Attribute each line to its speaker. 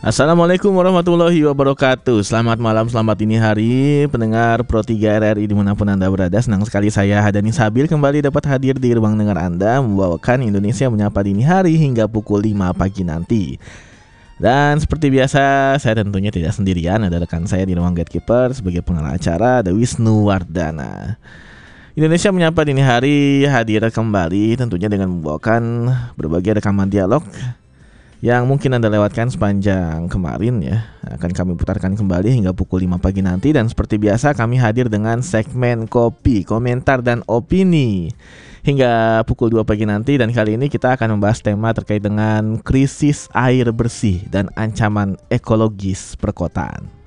Speaker 1: Assalamualaikum warahmatullahi wabarakatuh. Selamat malam, selamat dini hari pendengar Pro 3 RRI dimanapun Anda berada. Senang sekali saya Hadani Sabil kembali dapat hadir di ruang dengar Anda, membawakan Indonesia Menyapa Dini Hari hingga pukul 5 pagi nanti. Dan seperti biasa, saya tentunya tidak sendirian. Ada rekan saya di ruang Gatekeeper sebagai pengarah acara, ada Wisnu Wardana. Indonesia Menyapa Dini Hari hadir kembali tentunya dengan membawakan berbagai rekaman dialog yang mungkin Anda lewatkan sepanjang kemarin ya. Akan kami putarkan kembali hingga pukul 5 pagi nanti. Dan seperti biasa kami hadir dengan segmen kopi, komentar dan opini hingga pukul 2 pagi nanti. Dan kali ini kita akan membahas tema terkait dengan krisis air bersih dan ancaman ekologis perkotaan.